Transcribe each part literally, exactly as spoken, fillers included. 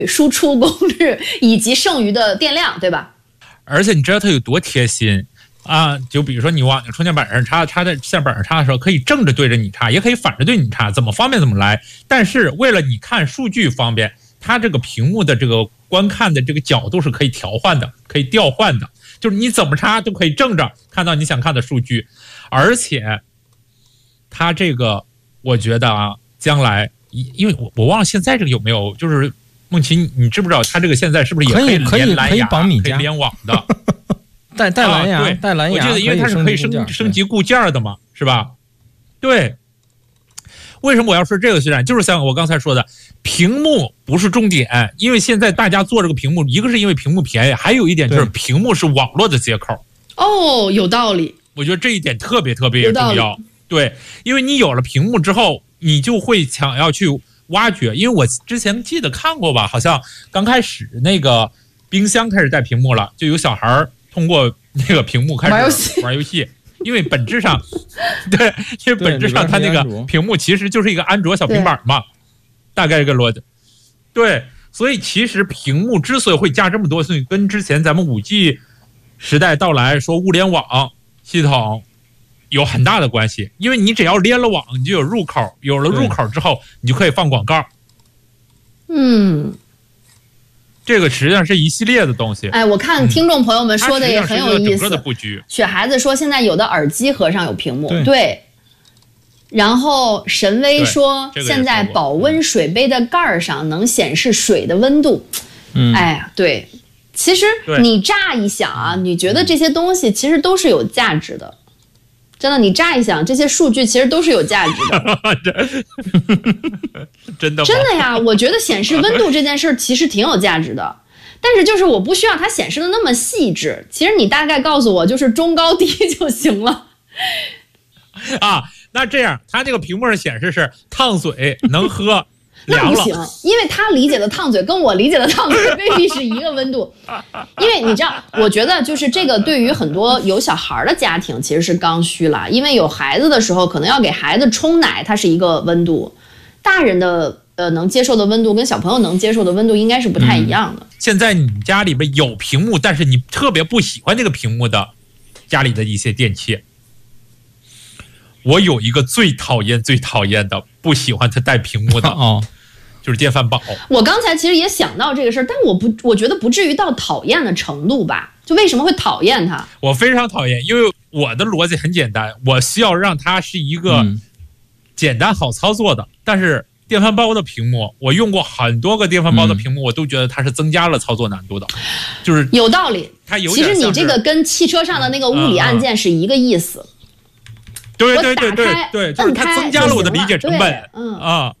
输出功率以及剩余的电量，对吧？ 而且你知道它有多贴心啊？就比如说你往充电板上插，插在线板上插的时候，可以正着对着你插，也可以反着对你插，怎么方便怎么来。但是为了你看数据方便，它这个屏幕的这个观看的这个角度是可以调换的，可以调换的，就是你怎么插都可以正着看到你想看的数据。而且它这个我觉得啊，将来因为我我忘了现在这个有没有，就是梦琪，你知不知道它这个现在是不是也可以可以连蓝牙可以绑米家可以连网的？ 带带蓝牙， 啊、 带蓝牙， 我记得因为它是可以升升级固件的嘛，是吧？对。为什么我要说这个？虽然就是像我刚才说的，屏幕不是重点，因为现在大家做这个屏幕，一个是因为屏幕便宜，还有一点就是屏幕是网络的接口。 哦，有道理。 我觉得这一点特别特别重要。对，因为你有了屏幕之后，你就会想要去挖掘。因为我之前记得看过吧，好像刚开始那个冰箱开始带屏幕了，就有小孩通过那个屏幕开始玩游戏。玩游戏因为本质上，对，因为本质上它那个屏幕其实就是一个安卓小平板嘛，大概这个逻辑。对，所以其实屏幕之所以会加这么多，所以跟之前咱们 五 G 时代到来说物联网系统有很大的关系。因为你只要连了网，你就有入口，有了入口之后，你就可以放广告。 嗯。 这个实际上是一系列的东西。 哎，我看听众朋友们说的也很有意思。 整个的布局。 雪孩子说，现在有的耳机盒上有屏幕， 对。 对然后神威说，这个、现在保温水杯的盖上能显示水的温度。 嗯， 哎呀，对，其实你乍一想啊，你觉得这些东西其实都是有价值的。真的，你乍一想，这些数据其实都是有价值的。 真的吗？ 真的呀，我觉得显示温度这件事其实挺有价值的，但是就是我不需要它显示的那么细致。其实你大概告诉我就是中高低就行了。 啊，那这样，它这个屏幕上显示是烫嘴，能喝。 那不行，因为他理解的烫嘴跟我理解的烫嘴未必是一个温度。因为你知道，我觉得就是这个对于很多有小孩的家庭其实是刚需了，因为有孩子的时候可能要给孩子冲奶，它是一个温度，大人的呃能接受的温度跟小朋友能接受的温度应该是不太一样的。 嗯、现在你家里边有屏幕，但是你特别不喜欢这个屏幕的家里的一些电器。我有一个最讨厌最讨厌的不喜欢它带屏幕的哦， 就是电饭煲。 我刚才其实也想到这个事儿，但我不我觉得不至于到讨厌的程度吧。就为什么会讨厌它？ 我非常讨厌，因为我的逻辑很简单，我需要让它是一个简单好操作的。嗯、但是电饭煲的屏幕，我用过很多个电饭煲的屏幕，嗯、我都觉得它是增加了操作难度的。就是有道理， 它有点其实你这个跟汽车上的那个物理按键是一个意思。嗯嗯对对对对对，就是它增加了我的理解成本。 嗯啊，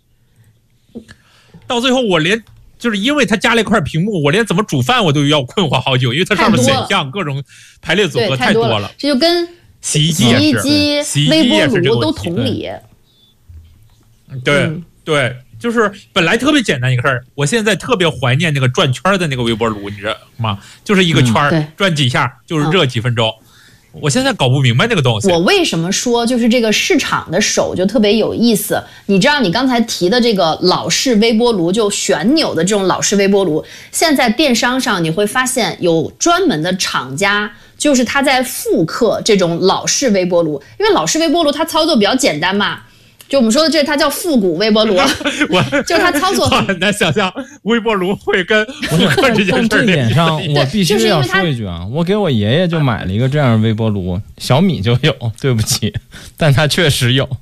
到最后我连就是因为它加了一块屏幕，我连怎么煮饭我都要困惑好久，因为它上面选项各种排列组合太多了。 这就跟洗衣机、洗衣机、微波炉都同理。 对、嗯、对，就是本来特别简单一个事儿，我现在特别怀念那个转圈的那个微波炉，你知道吗？就是一个圈、嗯、转几下就是热几分钟。嗯我现在搞不明白这个东西。 我为什么说就是这个市场的手就特别有意思？你知道你刚才提的这个老式微波炉，就旋钮的这种老式微波炉，现在电商上你会发现有专门的厂家，就是他在复刻这种老式微波炉，因为老式微波炉它操作比较简单嘛。就我们说的这，它叫复古微波炉， 我就是它操作很难想象微波炉会跟复刻这件事。 这点上，我必须要说一句啊，我给我爷爷就买了一个这样的微波炉，小米就有，对不起，但它确实有。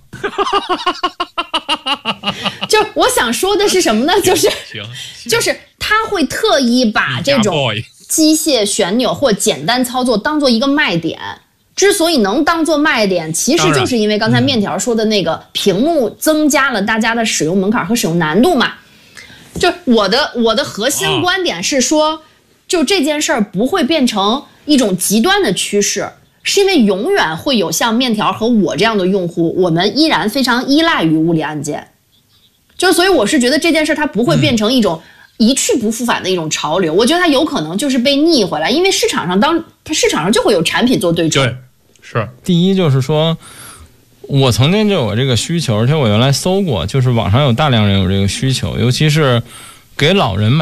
就我想说的是什么呢？就是就是他会特意把这种机械旋钮或简单操作当做一个卖点。之所以能当做卖点，其实就是因为刚才面条说的那个屏幕增加了大家的使用门槛和使用难度嘛。就我的我的核心观点是说，就这件事儿不会变成一种极端的趋势，是因为永远会有像面条和我这样的用户，我们依然非常依赖于物理按键。就所以我是觉得这件事它不会变成一种一去不复返的一种潮流，我觉得它有可能就是被逆回来，因为市场上当它市场上就会有产品做对冲。 对，是第一就是说，我曾经就有这个需求，而且我原来搜过，就是网上有大量人有这个需求，尤其是给老人买。